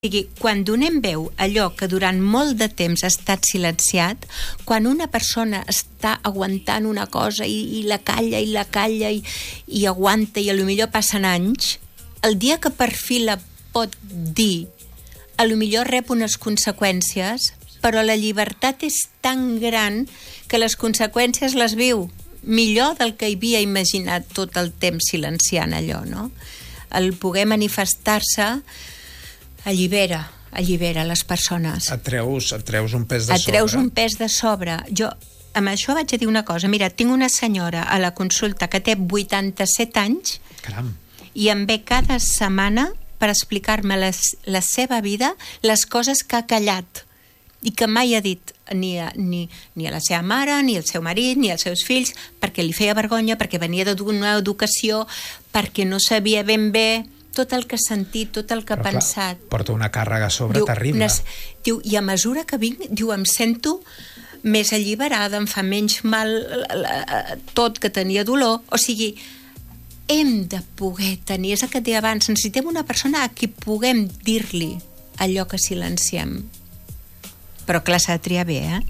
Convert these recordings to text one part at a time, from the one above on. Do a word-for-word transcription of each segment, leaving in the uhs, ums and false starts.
sigui, quan donem veu a allò que durant molt de temps ha estat silenciat, quan una persona està aguantant una cosa i, i la calla i la calla i, i aguanta i a lo millor passen anys, el dia que per fi la pot dir, a lo millor rep unes conseqüències, però la llibertat és tan gran que les conseqüències les viu millor del que havia imaginat tot el temps silenciant allò, no? El poder manifestar-se allibera, allibera les persones. Et treus, et treus un pes de et sobre. Et treus un pes de sobre. Jo, amb això vaig a dir una cosa. Mira, tinc una senyora a la consulta que té vuitanta-set anys. Caram. I em ve cada setmana per explicar-me les, la seva vida, les coses que ha callat i que mai ha dit ni a, ni, ni a la seva mare, ni al seu marit, ni als seus fills, perquè li feia vergonya, perquè venia d'una educació, perquè no sabia ben bé tot el que ha sentit, tot el que ha pensat. Clar, porta una càrrega a sobre diu, terrible. Unes, diu, i a mesura que vinc, diu, em sento més alliberada, em fa menys mal tot, que tenia dolor. O sigui, hem de poder tenir, és el que et deia abans, necessitem una persona a qui puguem dir-li allò que silenciem. Però clar, s'ha de triar bé, eh?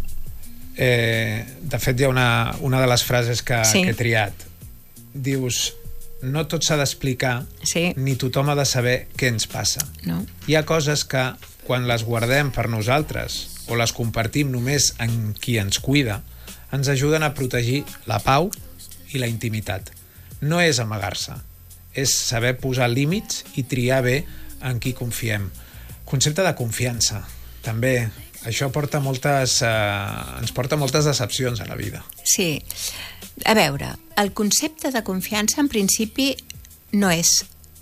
eh de fet, hi ha una, una de les frases que, sí. que he triat. Dius, no tot s'ha d'explicar, sí. ni tothom ha de saber què ens passa. No. Hi ha coses que, quan les guardem per nosaltres o les compartim només amb qui ens cuida, ens ajuden a protegir la pau i la intimitat. No és amagar-se, és saber posar límits i triar bé en qui confiem. Concepte de confiança, també. Això porta moltes, eh, ens porta moltes decepcions a la vida. Sí. A veure, el concepte de confiança en principi no és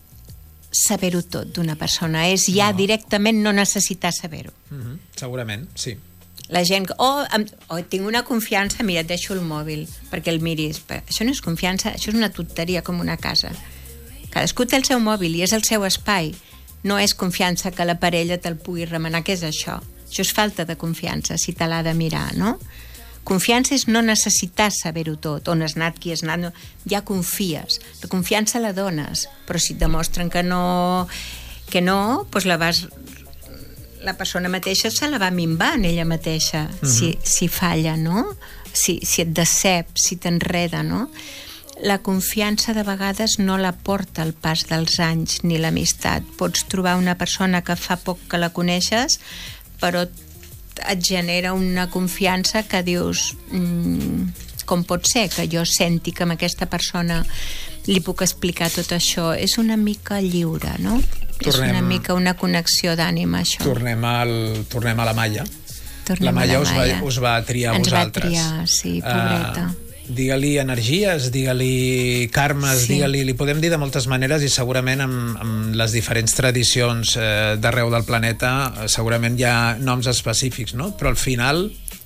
saber-ho tot d'una persona, és ja no. directament no necessitar saber-ho. Mm-hmm. Segurament, sí. La gent, oh, oh, tinc una confiança, mira, et deixo el mòbil perquè el miris. Això no és confiança, això és una tonteria com una casa. Cadascú té el seu mòbil i és el seu espai. No és confiança que la parella te'l pugui remenar. Què és això? Això és falta de confiança, si te l'ha de mirar, no? Confiança és no necessitar saber-ho tot, on has anat, qui has anat, no. Ja confies. La confiança la dones, però si et demostren que no, que no, doncs la vas, la persona mateixa se la va minvant ella mateixa, mm-hmm. si, si falla, no? Si, si et decep, si t'enreda, no? La confiança de vegades no la porta el pas dels anys ni l'amistat. Pots trobar una persona que fa poc que la coneixes, però et genera una confiança que dius mmm, com pot ser que jo senti que amb aquesta persona li puc explicar tot això. És una mica lliure, no? Tornem, és una mica una connexió d'ànima, això. Tornem, al, tornem a la Maia. Tornem la Maia, a la us, Maia. Va, us va triar a Ens vosaltres. Ens va triar, sí, pobreta. Uh, digue-li energies, digue-li karmes, sí. digue-li... Li podem dir de moltes maneres i segurament amb, amb les diferents tradicions eh, d'arreu del planeta eh, segurament hi ha noms específics, no? Però al final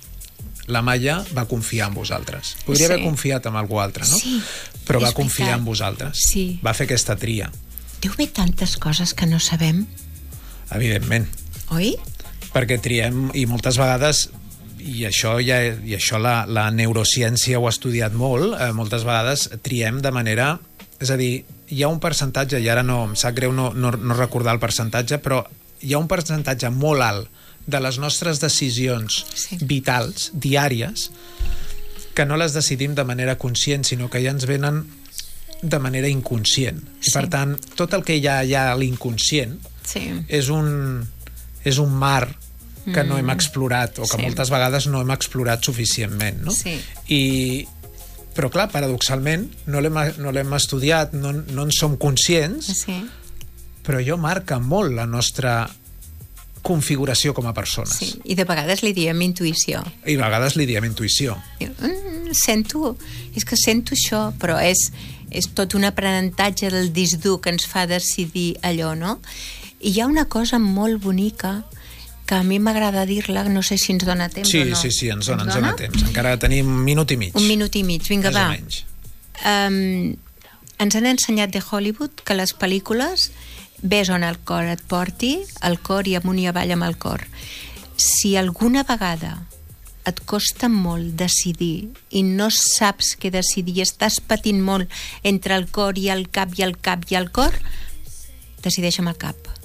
la Maia va confiar en vosaltres. Podria sí. haver confiat en algú altre, no? Sí, però va confiar en vosaltres. Sí. Va fer aquesta tria. Deu haver tantes coses que no sabem. Evidentment. Oi? Perquè triem, i moltes vegades... i això, ja, i això la, la neurociència ho ha estudiat molt, eh, moltes vegades triem de manera... És a dir, hi ha un percentatge, i ara no, em sap greu no, no, no recordar el percentatge, però hi ha un percentatge molt alt de les nostres decisions sí. vitals, diàries, que no les decidim de manera conscient, sinó que ja ens venen de manera inconscient. Sí. I per tant, tot el que hi ha, hi ha a l'inconscient sí. és, un, és un mar que no hem explorat o que sí. moltes vegades no hem explorat suficientment, no? Sí. I, però clar, paradoxalment no l'hem, no l'hem estudiat, no, no en som conscients, sí. però allò marca molt la nostra configuració com a persones. Sí. I de vegades li diem intuïció. I a vegades li diem intuïció. Mm, sento, és que sento això, però és, és tot un aprenentatge del disc dur que ens fa decidir allò, no? I hi ha una cosa molt bonica que a mi m'agrada dir-la, no sé si ens dona temps sí, o no. Sí, sí, ens dona, ens dona temps. Encara tenim un minut i mig. Un minut i mig, vinga, Més va. o menys. Um, ens han ensenyat de Hollywood que les pel·lícules ves on el cor et porti, el cor i amunt i avall amb el cor. Si alguna vegada et costa molt decidir i no saps què decidir i estàs patint molt entre el cor i el cap i el cap i el cor, decideix amb el cap.